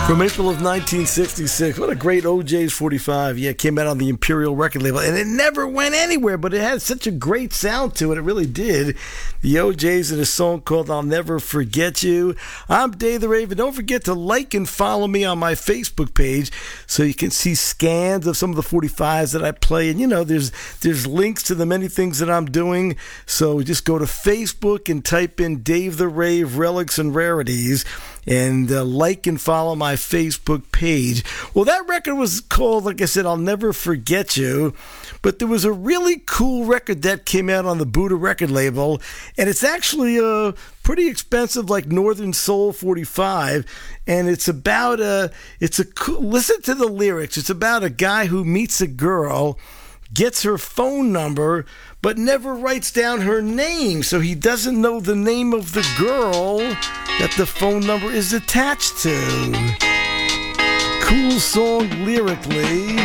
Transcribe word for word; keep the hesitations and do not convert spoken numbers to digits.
From April of nineteen sixty-six. What a great O J's forty-five. Yeah, it came out on the Imperial record label, and it never went anywhere, but it had such a great sound to it. It really did. The O J's in a song called I'll Never Forget You. I'm Dave the Raven. Don't forget to like and follow me on my Facebook page so you can see scans of some of the forty-fives that I play. And, you know, there's there's links to the many things that I'm doing. So just go to Facebook and type in Dave the Rave Relics and Rarities, and uh, like and follow my Facebook page. Well, that record was called, like I said, I'll Never Forget You, but there was a really cool record that came out on the Buddha record label, and it's actually a pretty expensive, like Northern Soul forty-five, and it's about a, it's a cool, listen to the lyrics, it's about a guy who meets a girl, gets her phone number, but never writes down her name, so he doesn't know the name of the girl that the phone number is attached to. Cool song lyrically.